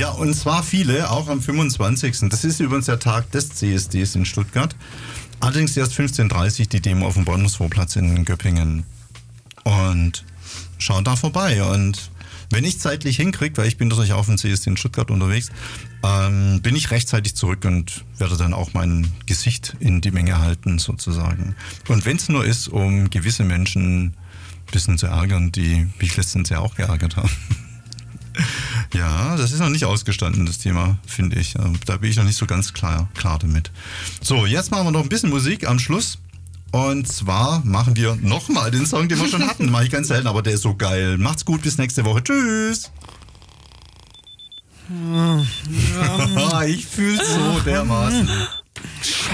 Ja, und zwar viele, auch am 25. Das ist übrigens der Tag des CSDs in Stuttgart. Allerdings erst 15:30 Uhr die Demo auf dem Bahnhofsvorplatz in Göppingen. Und schaut da vorbei. Und wenn ich zeitlich hinkriege, weil ich bin natürlich auch auf dem CSD in Stuttgart unterwegs, bin ich rechtzeitig zurück und werde dann auch mein Gesicht in die Menge halten, sozusagen. Und wenn es nur ist, um gewisse Menschen ein bisschen zu ärgern, die mich letztens ja auch geärgert haben. Ja, das ist noch nicht ausgestanden, das Thema, finde ich. Da bin ich noch nicht so ganz klar damit. So, jetzt machen wir noch ein bisschen Musik am Schluss. Und zwar machen wir nochmal den Song, den wir schon hatten. Mache ich ganz selten, aber der ist so geil. Macht's gut, bis nächste Woche. Tschüss. Ich fühl's so dermaßen.